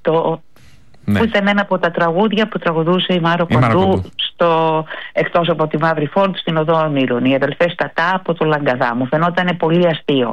που ήταν ένα από τα τραγούδια που τραγουδούσε η Μάρο Κοντού εκτός από τη Μαύρη Φόρντ στην Οδό Ονείρων, οι αδελφές Τατά από το Λαγκαδά. Μου φαινόταν πολύ αστείο.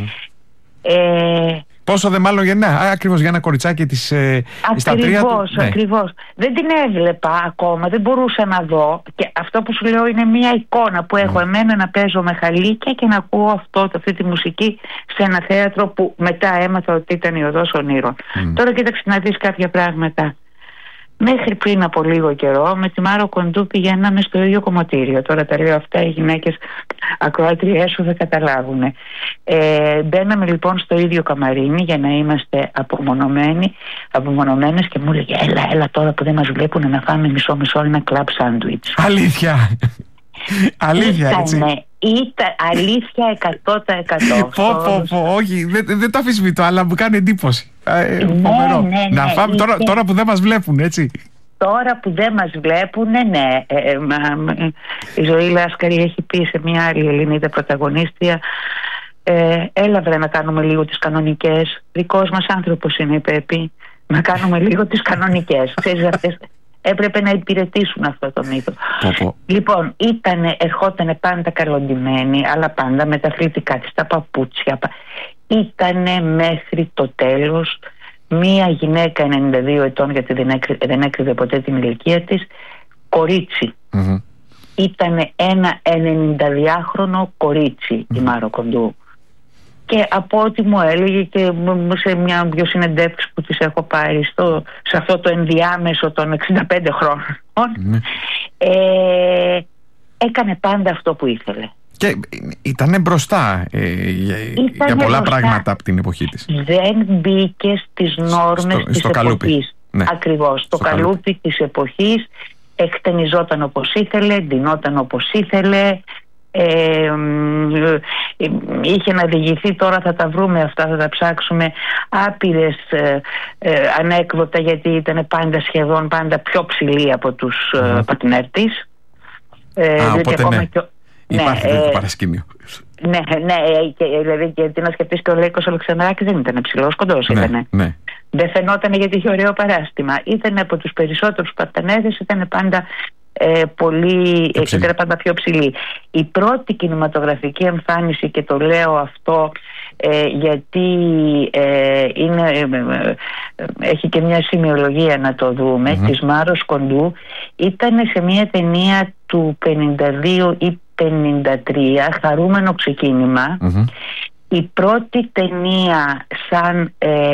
Πόσο δε μάλλον ακριβώς για ένα κοριτσάκι της στατρία του. Ακριβώς. Δεν την έβλεπα ακόμα, δεν μπορούσα να δω. Και αυτό που σου λέω είναι μια εικόνα που έχω εμένα να παίζω με χαλίκια και να ακούω αυτή τη μουσική σε ένα θέατρο που μετά έμαθα ότι ήταν η Οδός Ονείρων. Τώρα κοίταξε να δεις κάποια πράγματα. Μέχρι πριν από λίγο καιρό με τη Μάρο Κοντού πηγαίναμε στο ίδιο κομμωτήριο. Τώρα τα λέω αυτά, οι γυναίκες ακροατριές σου δεν καταλάβουν. Μπαίναμε λοιπόν στο ίδιο καμαρίνι για να είμαστε απομονωμένες και μου έλεγε έλα τώρα που δεν μας βλέπουν να φάμε μισό ένα κλαμπ σάντουιτς. Αλήθεια. Αλήθεια, έτσι. Ήταν αλήθεια 100%. Όχι, δεν το αφισβητώ, αλλά μου κάνει εντύπωση. Φοβερό. Να φάμε τώρα που δεν μας βλέπουν, έτσι. Τώρα που δεν μας βλέπουν, ναι. Η Ζωή Λάσκαρη έχει πει σε μια άλλη Ελληνίδα πρωταγωνίστρια, έλα βρε να κάνουμε λίγο τις κανονικές. Δικός μας άνθρωπος είναι η Πέπη. Να κάνουμε λίγο τις κανονικές. Ξέρεις, αυτές έπρεπε να υπηρετήσουν αυτό το μύθο. Λοιπόν, ερχότανε πάντα καλοντημένη, αλλά πάντα με τα αθλητικά της, τα παπούτσια. Ήτανε μέχρι το τέλος μία γυναίκα 92 ετών, γιατί δεν έκρυβε ποτέ την ηλικία της, κορίτσι. Ήτανε ένα 92χρονο κορίτσι η Μάρο Κοντού. Και από ό,τι μου έλεγε και σε μια-δυο συνεντεύξεις που τις έχω πάρει σε αυτό το ενδιάμεσο των 65 χρόνων, έκανε πάντα αυτό που ήθελε. Και ήταν μπροστά για πολλά πράγματα από την εποχή της. Δεν μπήκε στις νόρμες της εποχής. Ακριβώς, στο καλούπι της εποχής. Εκτενιζόταν όπως ήθελε, ντυνόταν όπως ήθελε. Είχε να διηγηθεί, τώρα θα τα βρούμε αυτά, θα τα ψάξουμε, άπειρες ανέκδοτα, γιατί ήταν σχεδόν πάντα πιο ψηλή από τους πατινέρ της. Οπότε υπάρχει το παρασκήνιο. Ναι, δηλαδή γιατί να σκεφτείς και ο Λέικος Αλεξανδράκης δεν ήταν ψηλός, κοντός ήτανε. Δεν φαινόταν γιατί είχε ωραίο παράστημα. Ήταν από τους περισσότερους πατενέδες, ήταν πάντα πάντα πιο ψηλή. Η πρώτη κινηματογραφική εμφάνιση, και το λέω αυτό γιατί έχει και μια σημειολογία να το δούμε, της Μάρος Κοντού, ήταν σε μια ταινία του 52 ή 53, Χαρούμενο ξεκίνημα. Η πρώτη ταινία σαν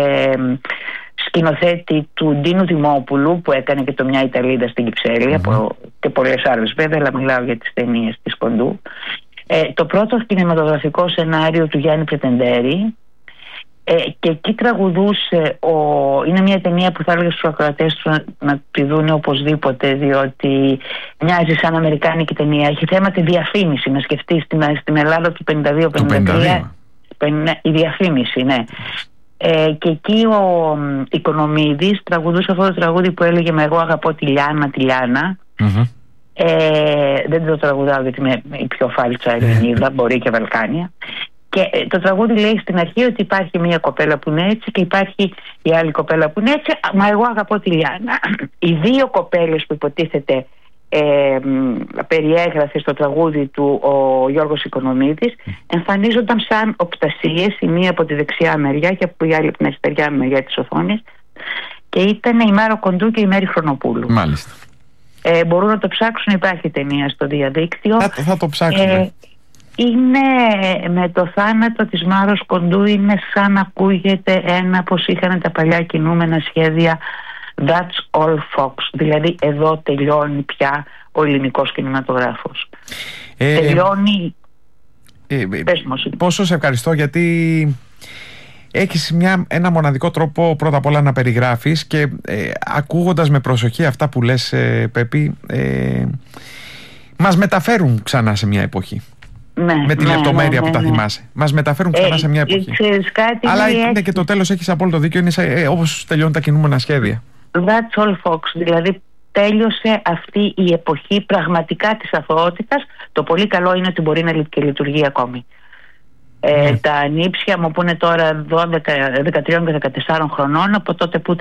σκηνοθέτη του Ντίνου Δημόπουλου, που έκανε και το Μια Ιταλίδα στην Κυψέλη, και πολλές άλλες βέβαια, αλλά μιλάω για τις ταινίες της Κοντού. Το πρώτο κινηματογραφικό σενάριο του Γιάννη Πρετεντέρη, και εκεί τραγουδούσε είναι μια ταινία που θα έλεγα στους ακροατές του να τη δουν οπωσδήποτε, διότι μοιάζει σαν αμερικάνικη ταινία. Έχει θέμα τη διαφήμιση, να σκεφτείς στην Ελλάδα του 52-53, η διαφήμιση, ναι. Και εκεί ο Οικονομίδης τραγουδούσε αυτό το τραγούδι που έλεγε «Μα εγώ αγαπώ τη Λιάνα». Δεν το τραγουδάω γιατί είμαι η πιο φάλτσα Ελληνίδα, μπορεί και Βαλκάνια. Και το τραγούδι λέει στην αρχή ότι υπάρχει μια κοπέλα που είναι έτσι και υπάρχει η άλλη κοπέλα που είναι έτσι, μα εγώ αγαπώ τη Λιάνα. Οι δύο κοπέλες που υποτίθεται περιέγραφε στο τραγούδι του ο Γιώργος Οικονομίδης εμφανίζονταν σαν οπτασίες, η μία από τη δεξιά μεριά και από η άλλη από την αριστεριά μεριά της οθόνης, και ήταν η Μάρο Κοντού και η Μέρη Χρονοπούλου. Μάλιστα. Μπορούν να το ψάξουν, υπάρχει ταινία στο διαδίκτυο. Θα το ψάξουμε. Είναι με το θάνατο της Μάρος Κοντού, είναι σαν να ακούγεται πως είχαν τα παλιά κινούμενα σχέδια That's all Fox, δηλαδή εδώ τελειώνει πια ο ελληνικός κινηματογράφος. Τελειώνει. Πόσο σε ευχαριστώ, γιατί έχεις ένα μοναδικό τρόπο πρώτα απ' όλα να περιγράφεις, και ακούγοντας με προσοχή αυτά που λες, Πέπη, μας μεταφέρουν ξανά σε μια εποχή. Με τη λεπτομέρεια που τα θυμάσαι. Μας μεταφέρουν ξανά σε μια εποχή. Αλλά είναι και το τέλος, έχεις απόλυτο δίκιο, είναι όπως τελειώνουν τα κινούμενα σχέδια. That's all Fox, δηλαδή τέλειωσε αυτή η εποχή πραγματικά της αθωότητας. Το πολύ καλό είναι ότι μπορεί να λειτουργεί ακόμη. Τα νύψια μου που είναι τώρα 13 και 14 χρονών, από τότε που